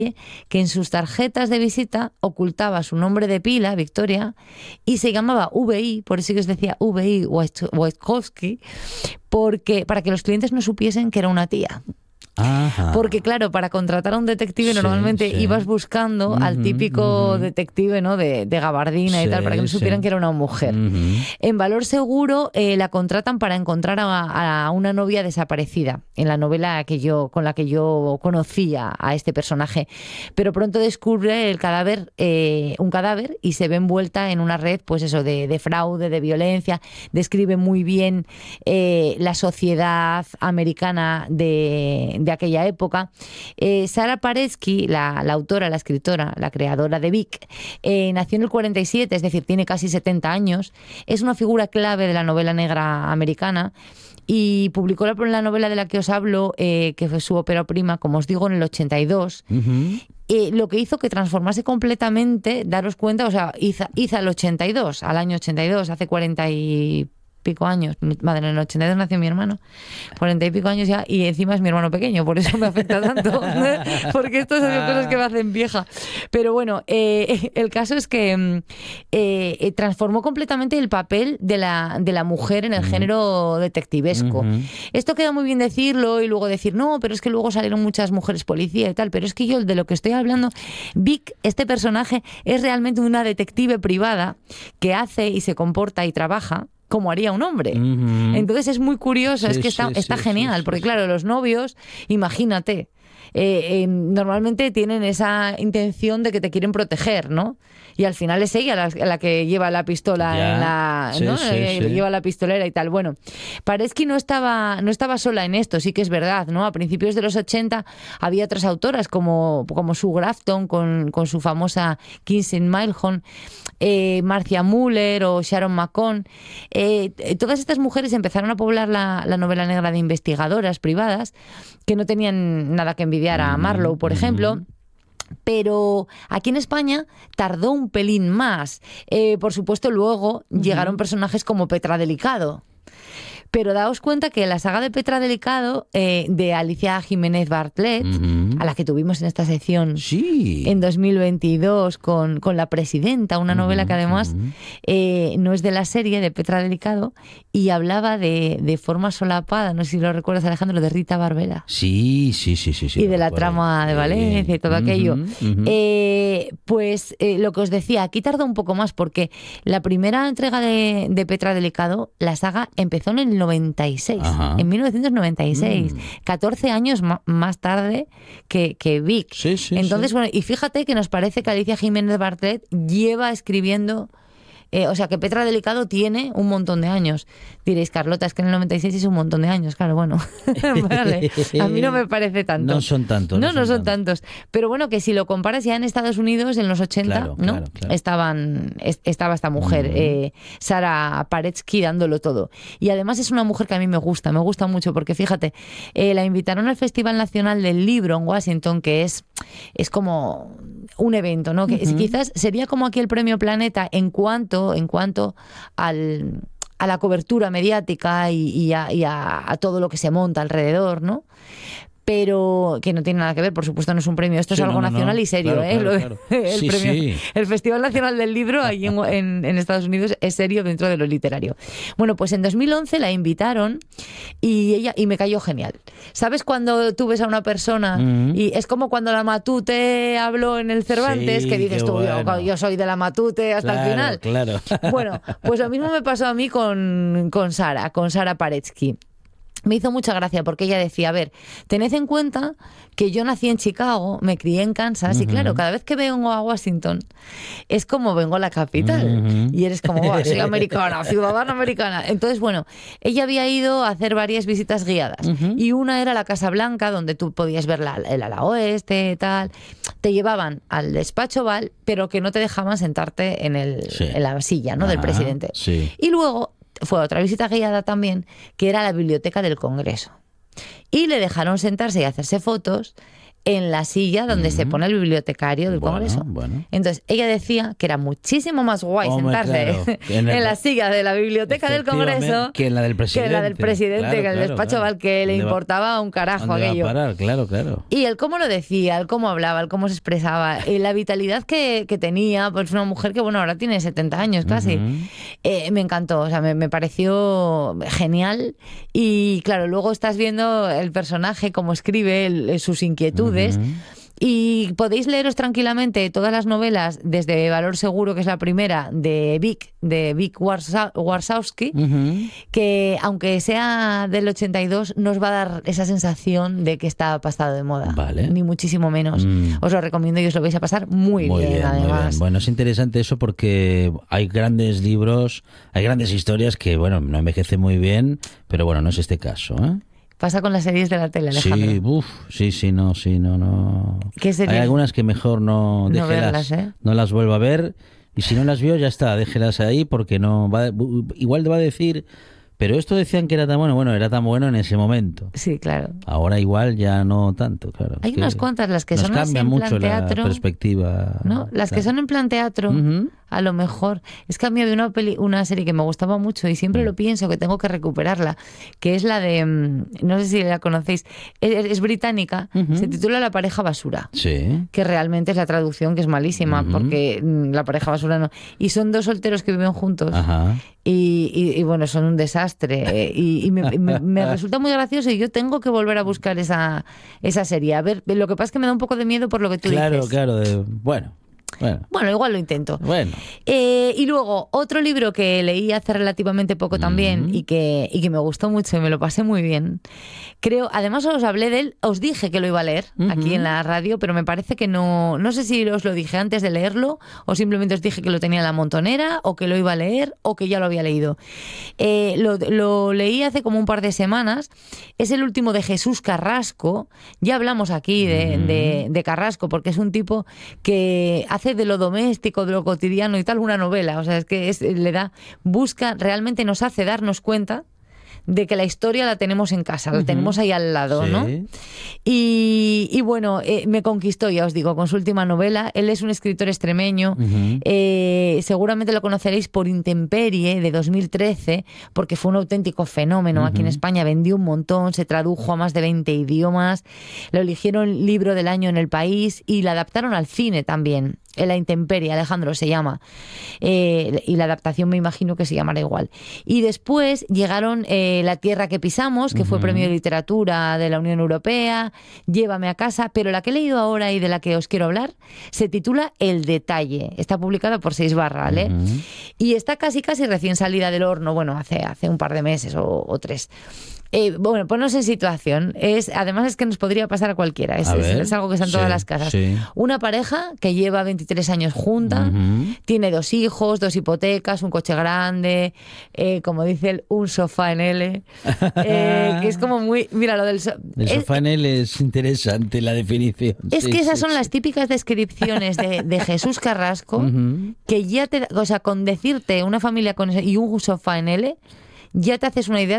que en sus tarjetas de visita ocultaba su nombre de pila, Victoria, y se llamaba VI, por eso que os decía VI Wojtkowski, para que los clientes no supiesen que era una tía. Ajá. Porque claro, para contratar a un detective normalmente ibas buscando al típico detective, ¿no? de gabardina y tal, para que no supieran que era una mujer. En Valor Seguro la contratan para encontrar a una novia desaparecida, en la novela con la que yo conocía a este personaje. Pero pronto descubre un cadáver y se ve envuelta en una red, pues eso, de fraude, de violencia. Describe muy bien la sociedad americana de aquella época. Sara Paretsky, la autora, la escritora, la creadora de Vic, nació en el 47, es decir, tiene casi 70 años. Es una figura clave de la novela negra americana y publicó la novela de la que os hablo, que fue su ópera prima, como os digo, en el 82. Lo que hizo que transformase completamente, daros cuenta, o sea, hizo al año 82, hace 40 y pico años. Madre, en el 82 nació mi hermano, 40 y pico años ya, y encima es mi hermano pequeño, por eso me afecta tanto, porque esto son cosas que me hacen vieja. Pero bueno, el caso es que transformó completamente el papel de la mujer en el género detectivesco. Esto queda muy bien decirlo y luego decir, no, pero es que luego salieron muchas mujeres policía y tal, pero es que yo de lo que estoy hablando, Vic, este personaje, es realmente una detective privada que hace y se comporta y trabaja como haría un hombre. Entonces es muy curioso, es que está genial, porque claro, los novios, imagínate, normalmente tienen esa intención de que te quieren proteger, ¿no? Y al final es ella la que lleva la pistola lleva la pistolera y tal. Bueno, Paretsky no estaba sola en esto, sí que es verdad, ¿no? A principios de los 80 había otras autoras como Sue Grafton con su famosa Kinsey Millhone, Marcia Muller o Sharon McCone. Todas estas mujeres empezaron a poblar la novela negra de investigadoras privadas que no tenían nada que envidiar a Marlowe, por ejemplo. Pero aquí en España tardó un pelín más. Por supuesto, luego llegaron personajes como Petra Delicado. Pero daos cuenta que la saga de Petra Delicado, de Alicia Jiménez Bartlett, a la que tuvimos en esta sección en 2022 con La Presidenta, una novela que además no es de la serie de Petra Delicado, y hablaba de forma solapada, no sé si lo recuerdas, Alejandro, de Rita Barbera. Sí. Y de la trama de Valencia y todo aquello. Pues lo que os decía, aquí tardó un poco más porque la primera entrega de Petra Delicado, la saga empezó en el 96, en 1996, 14 años más tarde que Vic. Entonces, bueno, y fíjate que nos parece que Alicia Jiménez Bartlett lleva escribiendo, o sea, que Petra Delicado tiene un montón de años. Diréis, Carlota, es que en el 96 es un montón de años. Claro, bueno, vale. A mí no me parece tanto. No son tantos. No son tantos. Pero bueno, que si lo comparas ya en Estados Unidos, en los 80, claro. Estaba esta mujer, Sara Paretsky, dándolo todo. Y además es una mujer que a mí me gusta mucho, porque fíjate, la invitaron al Festival Nacional del Libro en Washington, que es como un evento, ¿no? Que quizás sería como aquí el Premio Planeta en cuanto a la cobertura mediática y a todo lo que se monta alrededor, ¿no? Pero que no tiene nada que ver, por supuesto no es un premio, esto es algo nacional y serio, claro. El premio. El Festival Nacional del Libro ahí en Estados Unidos es serio dentro de lo literario. Bueno, pues en 2011 la invitaron y me cayó genial. ¿Sabes cuando tú ves a una persona y es como cuando la Matute habló en el Cervantes, que dices tú, yo soy de la Matute hasta el final? Claro. Bueno, pues lo mismo me pasó a mí con Sara Paretsky. Me hizo mucha gracia porque ella decía, a ver, tened en cuenta que yo nací en Chicago, me crié en Kansas y claro, cada vez que vengo a Washington es como vengo a la capital y eres como, soy americana, ciudadana americana. Entonces, bueno, ella había ido a hacer varias visitas guiadas y una era la Casa Blanca, donde tú podías ver el ala oeste, tal. Te llevaban al despacho Oval, pero que no te dejaban sentarte en la silla, ¿no? Del presidente. Sí. Y luego fue a otra visita guiada también, que era la Biblioteca del Congreso. Y le dejaron sentarse y hacerse fotos en la silla donde se pone el bibliotecario del Congreso. Entonces, ella decía que era muchísimo más guay sentarse en la silla de la biblioteca del Congreso que en la del presidente. Que en la del presidente, que en el despacho Val, que le importaba un carajo aquello. Claro. Y el cómo lo decía, el cómo hablaba, el cómo se expresaba, la vitalidad que tenía, pues una mujer que, bueno, ahora tiene 70 años casi. Me encantó, o sea, me pareció genial. Y claro, luego estás viendo el personaje, cómo escribe, sus inquietudes. Y podéis leeros tranquilamente todas las novelas desde Valor Seguro, que es la primera, de Vic Warshawski, que aunque sea del 82, no os va a dar esa sensación de que está pasado de moda. Ni muchísimo menos. Os lo recomiendo y os lo vais a pasar muy bien, además. Muy bien. Bueno, es interesante eso porque hay grandes libros, hay grandes historias que, bueno, no envejecen muy bien, pero bueno, no es este caso, ¿eh? Pasa con las series de la tele, Alejandro. Sí, no. ¿Qué series? Hay algunas que mejor no verlas, no las vuelva a ver. Y si no las vio, ya está, déjelas ahí porque igual te va a decir, pero esto decían que era tan bueno, era tan bueno en ese momento. Sí, claro. Ahora igual ya no tanto, claro. Hay unas cuantas, las que son así en plan teatro. La perspectiva. ¿No? Las que son en plan teatro. A lo mejor. Es que a mí había una serie que me gustaba mucho y siempre lo pienso, que tengo que recuperarla, que es la de, no sé si la conocéis, es británica, se titula La pareja basura. Sí. Que realmente es la traducción, que es malísima, porque la pareja basura no. Y son dos solteros que viven juntos. Y bueno, son un desastre. Y me resulta muy gracioso y yo tengo que volver a buscar esa serie. A ver, lo que pasa es que me da un poco de miedo por lo que tú dices. Claro. Bueno, igual lo intento. Bueno. Y luego, otro libro que leí hace relativamente poco también y que me gustó mucho y me lo pasé muy bien. Creo, además os hablé de él, os dije que lo iba a leer aquí en la radio, pero me parece que no sé si os lo dije antes de leerlo o simplemente os dije que lo tenía en la montonera o que lo iba a leer o que ya lo había leído. Lo leí hace como un par de semanas. Es el último de Jesús Carrasco. Ya hablamos aquí de Carrasco porque es un tipo que hace de lo doméstico, de lo cotidiano y tal, una novela. O sea, es que realmente nos hace darnos cuenta de que la historia la tenemos en casa, la tenemos ahí al lado, ¿no? Y bueno, me conquistó, ya os digo, con su última novela. Él es un escritor extremeño, seguramente lo conoceréis por Intemperie, de 2013, porque fue un auténtico fenómeno aquí en España, vendió un montón, se tradujo a más de 20 idiomas, lo eligieron libro del año en El País y la adaptaron al cine también. La Intemperie, Alejandro, se llama. Y la adaptación me imagino que se llamará igual. Y después llegaron La tierra que pisamos, que fue premio de literatura de la Unión Europea, Llévame a casa, pero la que he leído ahora y de la que os quiero hablar se titula El detalle. Está publicada por 6barra, ¿vale? Y está casi recién salida del horno, bueno, hace un par de meses o 3. Bueno, ponnos en situación. Además es que nos podría pasar a cualquiera. Es algo que está en todas las casas. Sí. Una pareja que lleva 23 años junta, tiene 2 hijos, 2 hipotecas, un coche grande, como dice él, un sofá en L, que es como muy... Mira, lo del el sofá en L es interesante la definición. Es que esas son las típicas descripciones de Jesús Carrasco, que ya o sea, con decirte una familia con y un sofá en L, ya te haces una idea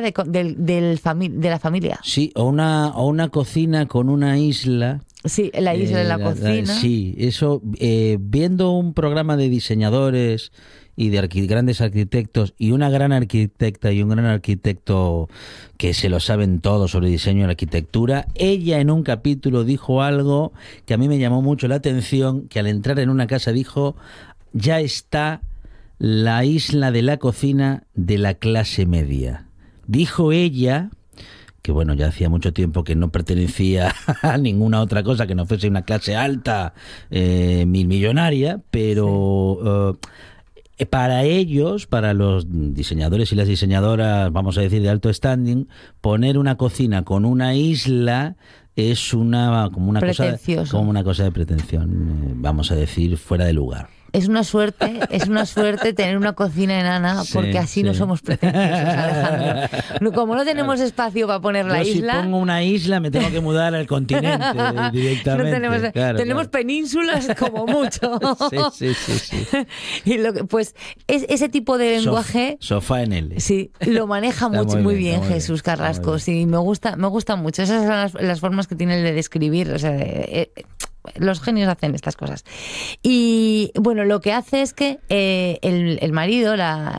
de la familia. Sí, o una cocina con una isla. Sí, la isla de la cocina. Sí, eso, viendo un programa de diseñadores y de grandes arquitectos y una gran arquitecta y un gran arquitecto que se lo saben todo sobre diseño y arquitectura, ella en un capítulo dijo algo que a mí me llamó mucho la atención, que al entrar en una casa dijo, ya está la isla de la cocina de la clase media. Dijo ella, que bueno, ya hacía mucho tiempo que no pertenecía a ninguna otra cosa que no fuese una clase alta, millonaria, pero para ellos, para los diseñadores y las diseñadoras, vamos a decir, de alto standing, poner una cocina con una isla es como una cosa de pretensión, vamos a decir, fuera de lugar. Es una suerte tener una cocina enana, porque así no somos pretenciosos, Alejandro. Como no tenemos espacio para poner la isla... Si pongo una isla me tengo que mudar al continente directamente. Tenemos penínsulas como mucho. Sí. Y pues ese tipo de lenguaje... Sofá en L. Sí, lo maneja muy bien Jesús Carrasco. Sí, me gusta mucho. Esas son las formas que tiene el de describir. O sea, los genios hacen estas cosas. Y bueno, lo que hace es que el marido,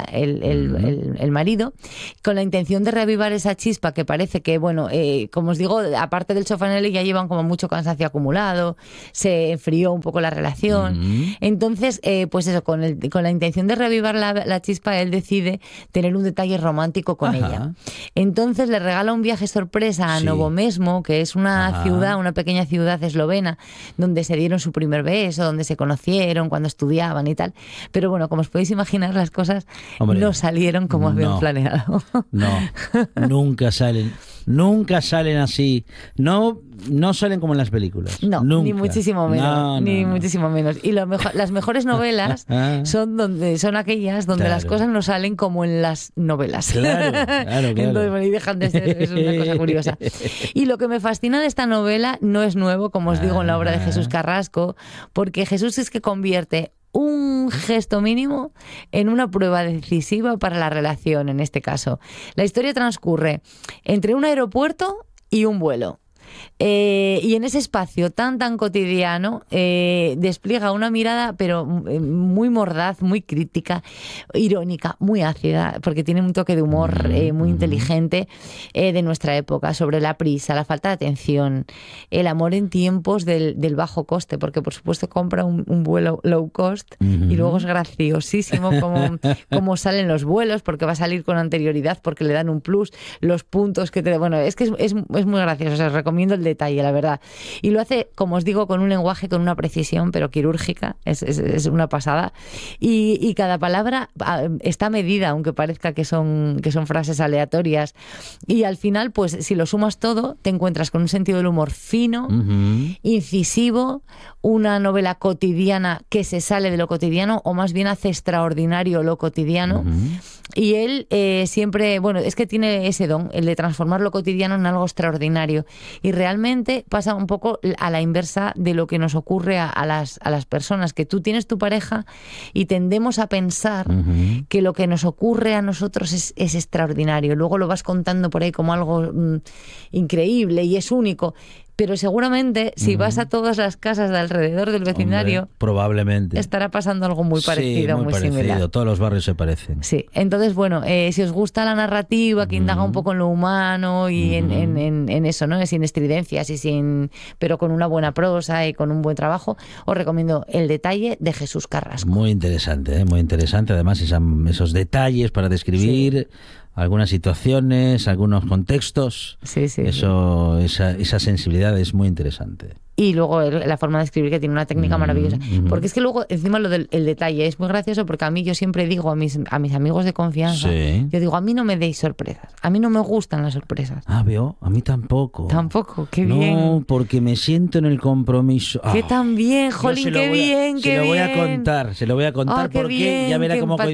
el marido, con la intención de reavivar esa chispa que parece que, bueno, como os digo, aparte del chofanelli ya llevan como mucho cansancio acumulado, se enfrió un poco la relación. Entonces, pues eso, con la intención de reavivar la chispa, él decide tener un detalle romántico con ella. Entonces le regala un viaje sorpresa a Novo Mesmo, que es una ciudad, una pequeña ciudad eslovena, donde se dieron su primer beso, donde se conocieron cuando estudiaban y tal. Pero bueno, como os podéis imaginar, las cosas no salieron como habían planeado. No, nunca salen así. No salen como en las películas. No, nunca. Ni muchísimo menos. Muchísimo menos. Y las mejores novelas son aquellas donde las cosas no salen como en las novelas. Claro. Entonces, bueno, y dejan de ser, es una cosa curiosa. Y lo que me fascina de esta novela no es nuevo, como os digo, en la obra de Jesús Carrasco, porque Jesús es que convierte un gesto mínimo en una prueba decisiva para la relación, en este caso. La historia transcurre entre un aeropuerto y un vuelo. Y en ese espacio tan cotidiano despliega una mirada pero muy mordaz, muy crítica, irónica, muy ácida, porque tiene un toque de humor muy inteligente de nuestra época, sobre la prisa, la falta de atención, el amor en tiempos del bajo coste, porque por supuesto compra un vuelo low cost y luego es graciosísimo cómo salen los vuelos, porque va a salir con anterioridad, porque le dan un plus, los puntos que te... Bueno, es que es muy gracioso, o sea, os recomiendo el detalle, la verdad. Y lo hace, como os digo, con un lenguaje, con una precisión, pero quirúrgica. Es una pasada. Y cada palabra está medida, aunque parezca que son frases aleatorias. Y al final, pues si lo sumas todo, te encuentras con un sentido del humor fino, incisivo, una novela cotidiana que se sale de lo cotidiano, o más bien hace extraordinario lo cotidiano. Y él siempre, bueno, es que tiene ese don, el de transformar lo cotidiano en algo extraordinario. Y realmente pasa un poco a la inversa de lo que nos ocurre a las personas, que tú tienes tu pareja y tendemos a pensar que lo que nos ocurre a nosotros es extraordinario. Luego lo vas contando por ahí como algo increíble y es único. Pero seguramente, si vas a todas las casas de alrededor del vecindario, probablemente estará pasando algo muy parecido, muy parecido. Similar. Todos los barrios se parecen. Sí, entonces, bueno, si os gusta la narrativa, que indaga un poco en lo humano y en eso, ¿no? Sin estridencias pero con una buena prosa y con un buen trabajo, os recomiendo El detalle de Jesús Carrasco. Muy interesante, muy interesante. Además, esos detalles para describir... Sí. Algunas situaciones, algunos contextos. Esa sensibilidad es muy interesante. Y luego la forma de escribir, que tiene una técnica maravillosa. Porque es que luego, encima lo del detalle, es muy gracioso, porque a mí yo siempre digo a mis amigos de confianza, yo digo, a mí no me deis sorpresas, a mí no me gustan las sorpresas. Veo, a mí tampoco. Tampoco, qué bien. No, porque me siento en el compromiso. Qué tan bien, jolín, qué bien, qué bien. Se lo voy a contar porque bien, ya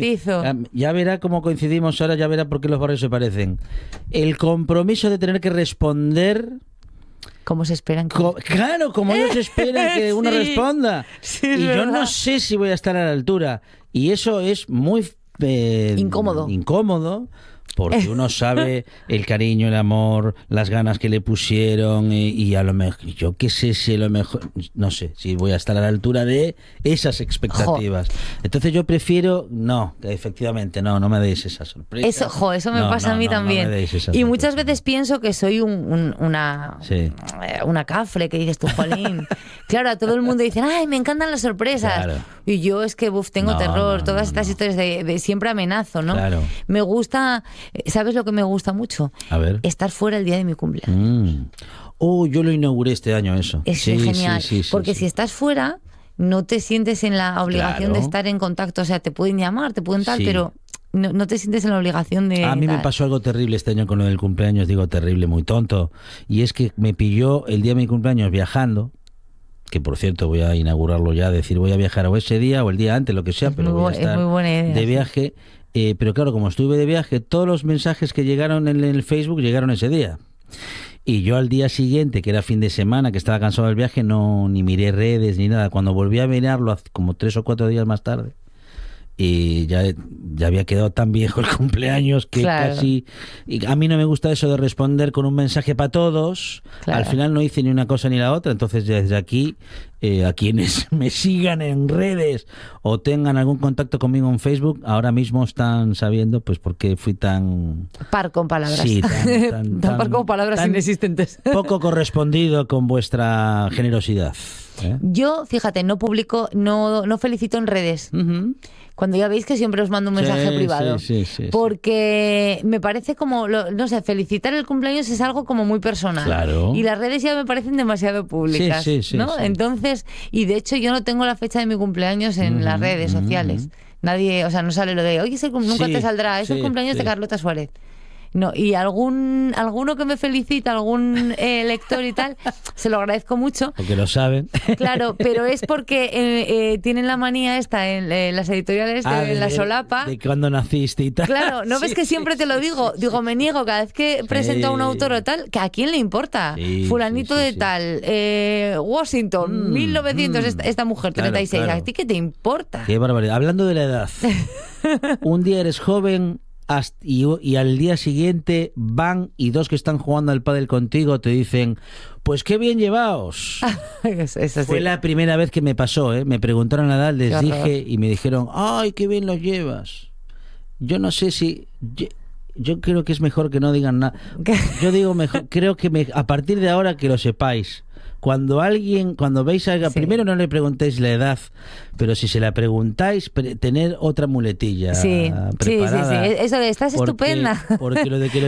verá cómo coincidimos ahora, ya verá por qué los barrios se parecen. El compromiso de tener que responder... ¿Cómo se esperan? Claro, como ellos esperan que uno responda. Sí, y yo verdad. no sé si voy a estar a la altura. Y eso es muy incómodo, porque uno sabe el cariño, el amor, las ganas que le pusieron y a lo mejor, yo qué sé si a lo mejor, no sé si voy a estar a la altura de esas expectativas. Entonces yo prefiero, efectivamente, no me deis esa sorpresa. Eso me pasa a mí también. No me deis esa y sorpresa. muchas veces pienso que soy una cafre, que dices tú, jolín. Claro, a todo el mundo dicen, ay, me encantan las sorpresas. Claro. Y yo es que tengo terror, todas estas historias de siempre amenazo, ¿no? Claro. Me gusta, ¿sabes lo que me gusta mucho? A ver. Estar fuera el día de mi cumpleaños. Yo lo inauguré este año eso. Es genial, porque si estás fuera, no te sientes en la obligación de estar en contacto. O sea, te pueden llamar, te pueden tal, pero no te sientes en la obligación de... A mí me pasó algo terrible este año con lo del cumpleaños, digo terrible, muy tonto. Y es que me pilló el día de mi cumpleaños viajando. que por cierto voy a inaugurarlo ya, decir voy a viajar o ese día o el día antes, lo que sea, pero voy a estar muy buena idea, de viaje. Pero claro, como estuve de viaje, todos los mensajes que llegaron en el Facebook llegaron ese día. Y yo al día siguiente, que era fin de semana, que estaba cansado del viaje, ni miré redes ni nada. Cuando volví a mirarlo, como 3 o 4 días más tarde, y ya había quedado tan viejo el cumpleaños que casi... Y a mí no me gusta eso de responder con un mensaje para todos. Al final no hice ni una cosa ni la otra. Entonces desde aquí, a quienes me sigan en redes o tengan algún contacto conmigo en Facebook, ahora mismo están sabiendo pues por qué fui tan... Par con palabras. Sí, tan par con palabras inexistentes. Poco correspondido con vuestra generosidad. Yo, fíjate, no publico, no felicito en redes. Cuando ya veis que siempre os mando un mensaje privado. Porque me parece como, no sé, felicitar el cumpleaños es algo como muy personal. Claro. Y las redes ya me parecen demasiado públicas. ¿no? Entonces, y de hecho yo no tengo la fecha de mi cumpleaños en las redes sociales. Nadie, o sea, no sale lo de, oye, nunca te saldrá, es el cumpleaños de Carlota Suárez. No, y alguno que me felicita, algún lector y tal, se lo agradezco mucho. Porque lo saben. Claro, pero es porque tienen la manía esta en las editoriales de la solapa. De cuando naciste y tal. Claro, ¿no ves que siempre te lo digo? Digo, me niego cada vez que presento a un autor o tal, que ¿a quién le importa? Fulanito de tal, Washington, 1900, esta mujer, 36, claro. ¿A ti qué te importa? Qué barbaridad. Hablando de la edad, un día eres joven... Y al día siguiente van y 2 que están jugando al pádel contigo te dicen, pues qué bien llevaos. Eso Fue la primera vez que me pasó, me preguntaron la edad, les dije y me dijeron, ay, qué bien los llevas. Yo no sé si... Yo creo que es mejor que no digan nada. Yo digo mejor, creo que a partir de ahora que lo sepáis. Cuando veis a alguien, primero no le preguntéis la edad, pero si se la preguntáis, tener otra muletilla preparada. Sí. Eso de estás estupenda. Porque lo de que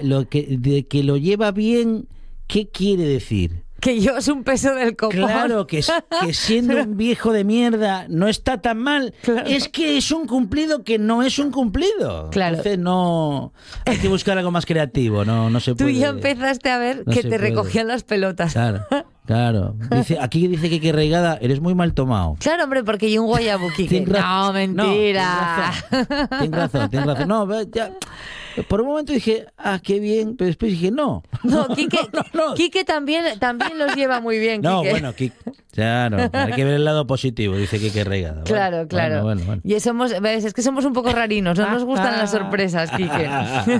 lo lleva bien, ¿qué quiere decir? Que llevas un peso del copón. Claro, que siendo un viejo de mierda no está tan mal. Claro. Es que es un cumplido que no es un cumplido. Claro. Entonces no... Hay que buscar algo más creativo, no se puede... Tú ya empezaste a ver que te recogían las pelotas. Claro. Aquí dice que Reigada, eres muy mal tomado. Claro, hombre, porque yo un guayabuqui. No, mentira. Tienes razón. No, ya... Por un momento dije, qué bien, pero después dije, no. No, Quique también los lleva muy bien, No, Quique. bueno, Quique, ya no, hay que ver el lado positivo, dice Quique Reigada. Claro. Bueno. Y es que somos un poco rarinos, no nos gustan las sorpresas, Quique.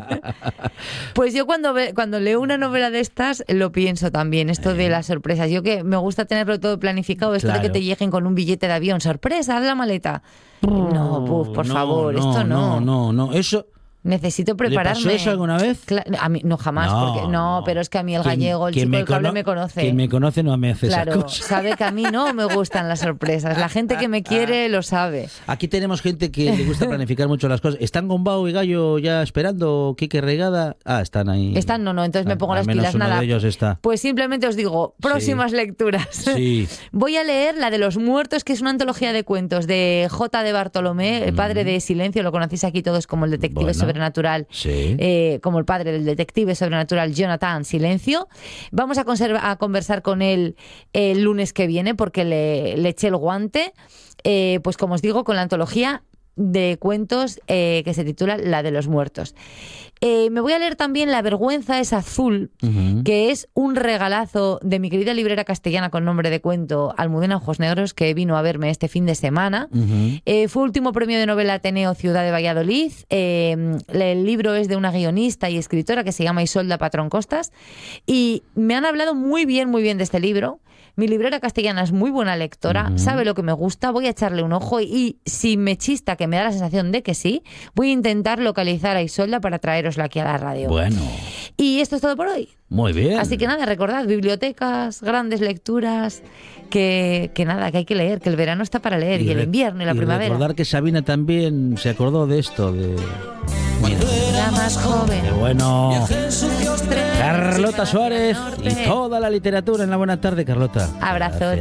Pues yo cuando leo una novela de estas, lo pienso también, esto de las sorpresas. Yo que me gusta tenerlo todo planificado, esto de que te lleguen con un billete de avión, sorpresa, haz la maleta. No, por favor, esto no. No, eso... Necesito prepararme. ¿Le pasó eso alguna vez? A mí, no, jamás. Pero es que a mí el gallego, el chico del cable me conoce. Quien me conoce no me hace esas cosas. Sabe que a mí no me gustan las sorpresas. La gente que me quiere lo sabe. Aquí tenemos gente que le gusta planificar mucho las cosas. ¿Están Gombao y Gallo ya esperando Quique Reigada? Están ahí. Están, no, entonces me pongo las pilas. Uno de ellos está. Pues simplemente os digo, próximas lecturas. Sí. Voy a leer la de Los Muertos, que es una antología de cuentos de J. de Bartolomé, el padre de Silencio, lo conocéis aquí todos como el detective sobrenatural. Sí. Como el padre del detective sobrenatural Jonathan Silencio. Vamos a conversar con él el lunes que viene porque le eché el guante, pues como os digo, con la antología de cuentos que se titula La de los Muertos. Me voy a leer también La vergüenza es azul, que es un regalazo de mi querida librera castellana con nombre de cuento Almudena Ojos Negros, que vino a verme este fin de semana. Fue último premio de novela Ateneo Ciudad de Valladolid. El libro es de una guionista y escritora que se llama Isolda Patrón Costas y me han hablado muy bien de este libro. Mi librera castellana es muy buena lectora, sabe lo que me gusta, voy a echarle un ojo y si me chista, que me da la sensación de que sí, voy a intentar localizar a Isolda para traerosla aquí a la radio. Bueno. Y esto es todo por hoy. Muy bien. Así que nada, recordad, bibliotecas, grandes lecturas, que nada, que hay que leer, que el verano está para leer y el invierno y la primavera. Recordar que Sabina también se acordó de esto, de... Cuando era más joven. Qué bueno. Carlota Suárez y toda la literatura en la buena tarde, Carlota. Abrazo. Gracias.